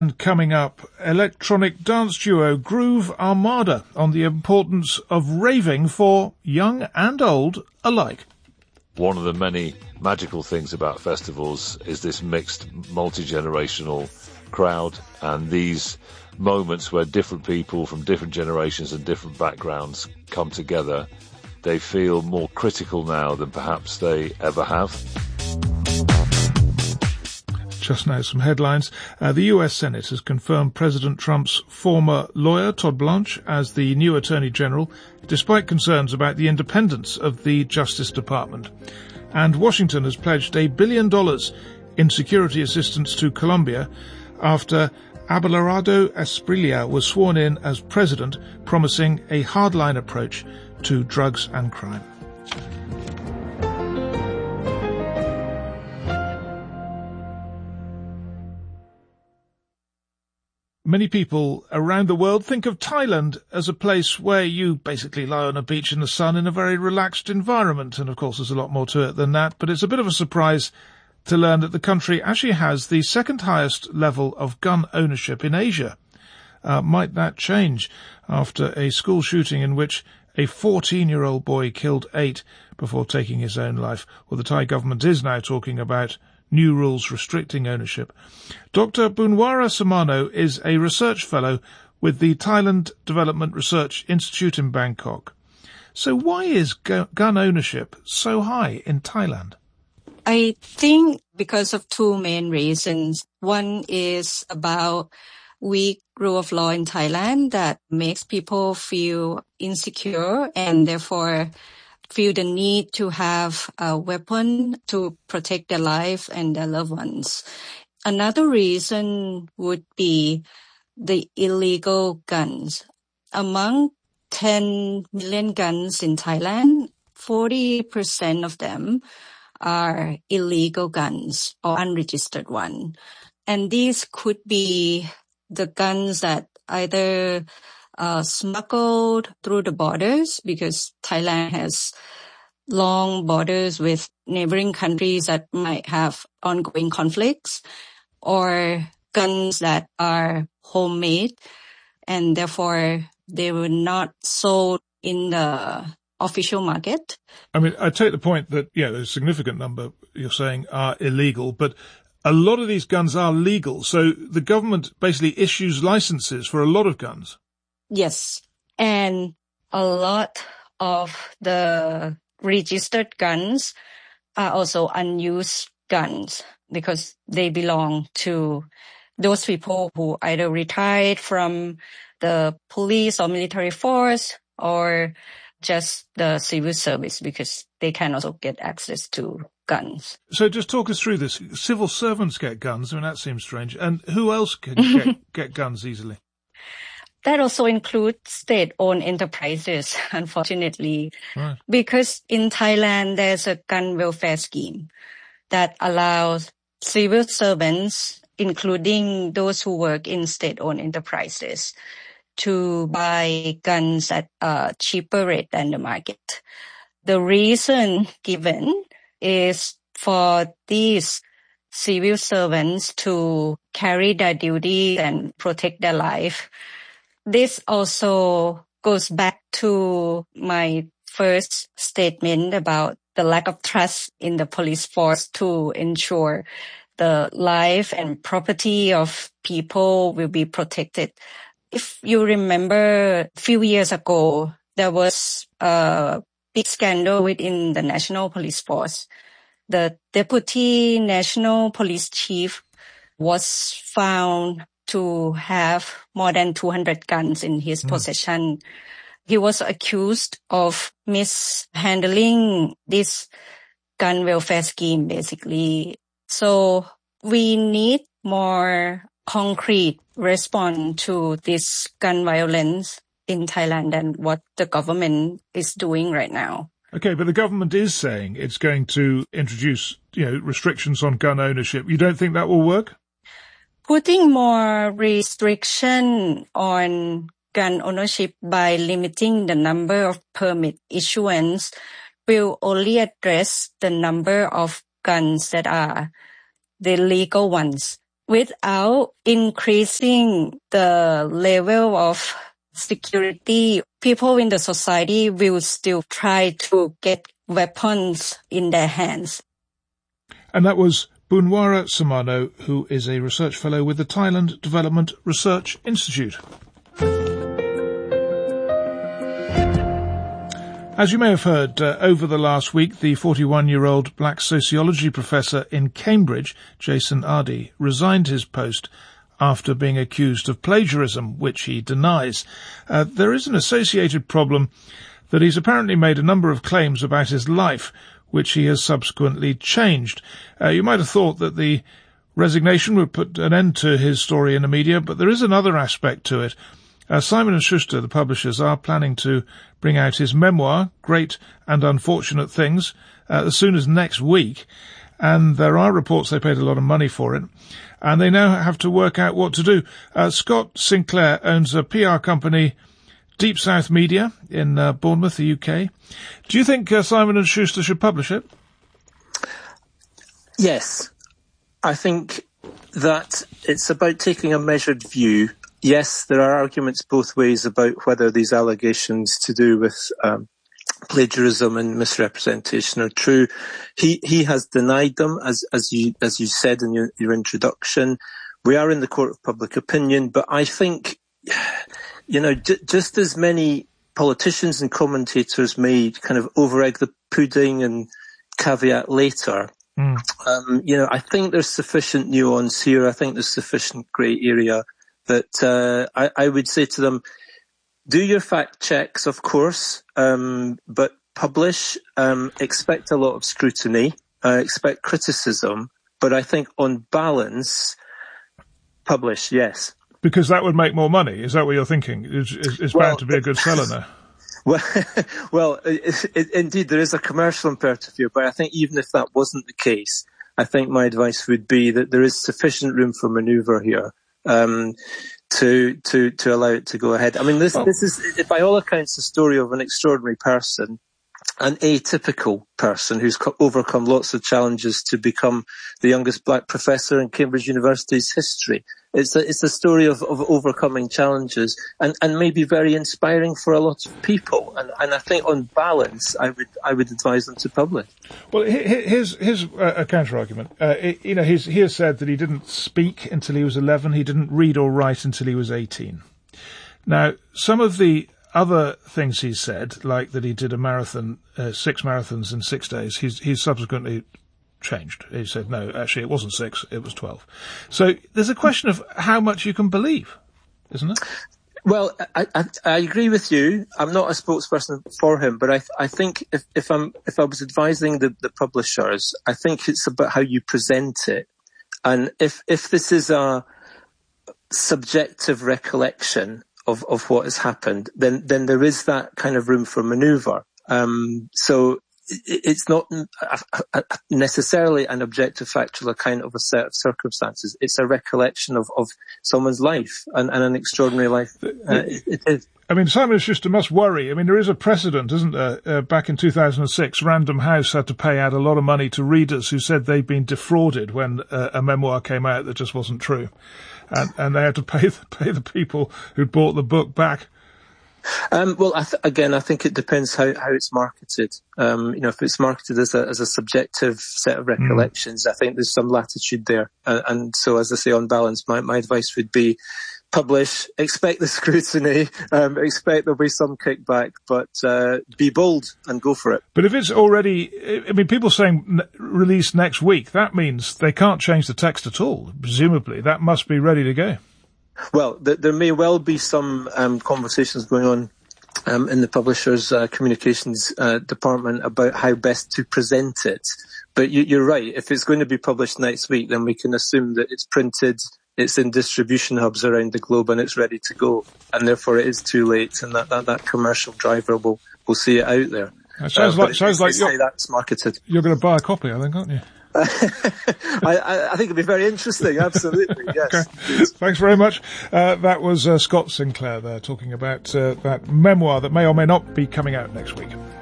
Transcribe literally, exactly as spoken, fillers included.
And coming up, electronic dance duo Groove Armada on the importance of raving for young and old alike. One of the many magical things about festivals is this mixed, multi-generational crowd, and these moments where different people from different generations and different backgrounds come together. They feel more critical now than perhaps they ever have. Just now, some headlines. Uh, the U S Senate has confirmed President Trump's former lawyer, Todd Blanche, as the new Attorney General, despite concerns about the independence of the Justice Department. And Washington has pledged a billion dollars in security assistance to Colombia after Abelardo Espriella was sworn in as president, promising a hardline approach to drugs and crime. Many people around the world think of Thailand as a place where you basically lie on a beach in the sun in a very relaxed environment. And of course, there's a lot more to it than that. But it's a bit of a surprise to learn that the country actually has the second highest level of gun ownership in Asia. Uh, might that change after a school shooting in which a fourteen-year-old boy killed eight before taking his own life? Well, the Thai government is now talking about new rules restricting ownership. Doctor Bunwara Samano is a research fellow with the Thailand Development Research Institute in Bangkok. So why is gu- gun ownership so high in Thailand? I think because of two main reasons. One is about weak rule of law in Thailand that makes people feel insecure and therefore feel the need to have a weapon to protect their life and their loved ones. Another reason would be the illegal guns. Among ten million guns in Thailand, forty percent of them are illegal guns or unregistered ones. And these could be the guns that either Uh, smuggled through the borders, because Thailand has long borders with neighboring countries that might have ongoing conflicts, or guns that are homemade and therefore they were not sold in the official market. I mean, I take the point that, yeah, there's a significant number you're saying are illegal, but a lot of these guns are legal. So the government basically issues licenses for a lot of guns. Yes, and a lot of the registered guns are also unused guns because they belong to those people who either retired from the police or military force or just the civil service, because they can also get access to guns. So just talk us through this. Civil servants get guns. I mean, that seems strange. And who else can get, get guns easily? That also includes state-owned enterprises, unfortunately, right. Because in Thailand, there's a gun welfare scheme that allows civil servants, including those who work in state-owned enterprises, to buy guns at a cheaper rate than the market. The reason given is for these civil servants to carry their duty and protect their life. This also goes back to my first statement about the lack of trust in the police force to ensure the life and property of people will be protected. If you remember, a few years ago, there was a big scandal within the National Police Force. The Deputy National Police Chief was found to have more than two hundred guns in his mm. possession. He was accused of mishandling this gun welfare scheme, basically. So we need more concrete response to this gun violence in Thailand than what the government is doing right now. Okay, but the government is saying it's going to introduce, you know, restrictions on gun ownership. You don't think that will work? Putting more restriction on gun ownership by limiting the number of permit issuance will only address the number of guns that are the legal ones. without increasing the level of security, people in the society will still try to get weapons in their hands. And that was Boonwara Samano, who is a research fellow with the Thailand Development Research Institute. As you may have heard, uh, over the last week, the forty-one-year-old black sociology professor in Cambridge, Jason Ardie, resigned his post after being accused of plagiarism, which he denies. Uh, there is an associated problem that he's apparently made a number of claims about his life, which he has subsequently changed. Uh, you might have thought that the resignation would put an end to his story in the media, but there is another aspect to it. Uh, Simon and Schuster, the publishers, are planning to bring out his memoir, Great and Unfortunate Things, uh, as soon as next week. And there are reports they paid a lot of money for it. And they now have to work out what to do. Uh, Scott Sinclair owns a P R company, Deep South Media, in uh, Bournemouth, the U K. Do you think uh, Simon and Schuster should publish it? Yes. I think that it's about taking a measured view. Yes, there are arguments both ways about whether these allegations to do with um, plagiarism and misrepresentation are true. He he has denied them, as as you as you said in your, your introduction. We are in the court of public opinion, but I think, you know, j- just as many politicians and commentators may kind of over-egg the pudding and caveat later, mm. um, you know, I think there's sufficient nuance here. I think there's sufficient grey area that uh, I, I would say to them, do your fact checks, of course, um, but publish, um, expect a lot of scrutiny, uh, expect criticism, but I think on balance, publish, yes. Because that would make more money. Is that what you're thinking? It's, it's well, bound to be a good seller now. Well, well it, it, indeed, there is a commercial imperative here, but I think even if that wasn't the case, I think my advice would be that there is sufficient room for manoeuvre here. Um, to, to, to allow it to go ahead. I mean, this, oh. this is, by all accounts, the story of an extraordinary person, an atypical person who's co- overcome lots of challenges to become the youngest black professor in Cambridge University's history. It's a, it's a story of, of overcoming challenges and, and maybe very inspiring for a lot of people. And, and I think on balance, I would, I would advise them to publish. Well, here's, here's a counter argument. Uh, it, you know, he's, he has said that he didn't speak until he was eleven. He didn't read or write until he was eighteen. Now, some of the other things he's said, like that he did a marathon, uh, six marathons in six days, he's, he's subsequently changed. He said, no, actually it wasn't six, it was twelve. So there's a question of how much you can believe, isn't it? Well, I, I, I agree with you. I'm not a spokesperson for him, but I, I think if, if I'm, if I was advising the, the publishers, I think it's about how you present it. And if, if this is a subjective recollection of, of what has happened, then, then there is that kind of room for manoeuvre. Um, so it's not necessarily an objective factual account of a set of circumstances. It's a recollection of, of someone's life and, and an extraordinary life. Uh, it, it is. I mean, Simon and Schuster must worry. I mean, there is a precedent, isn't there? Uh, back in two thousand six, Random House had to pay out a lot of money to readers who said they'd been defrauded when uh, a memoir came out that just wasn't true. And, and they had to pay the, pay the people who'd bought the book back. Um, well, I th- again, I think it depends how, how it's marketed. Um, you know, if it's marketed as a, as a subjective set of recollections, mm. I think there's some latitude there. Uh, and so, as I say, on balance, my, my advice would be publish, expect the scrutiny, um, expect there'll be some kickback, but uh, be bold and go for it. But if it's already, I mean, people saying n- release next week, that means they can't change the text at all. Presumably, that must be ready to go. Well, th- there may well be some um, conversations going on um, in the publisher's uh, communications uh, department about how best to present it. But you, you're right. If it's going to be published next week, then we can assume that it's printed, it's in distribution hubs around the globe, and it's ready to go. And therefore, it is too late, and that, that, that commercial driver will, will see it out there. It sounds uh, like sounds like you're, that's marketed. You're going to buy a copy, I think, aren't you? I, I think it'd be very interesting, absolutely, yes. Okay. Thanks very much. Uh, that was uh, Scott Sinclair there talking about uh, that memoir that may or may not be coming out next week.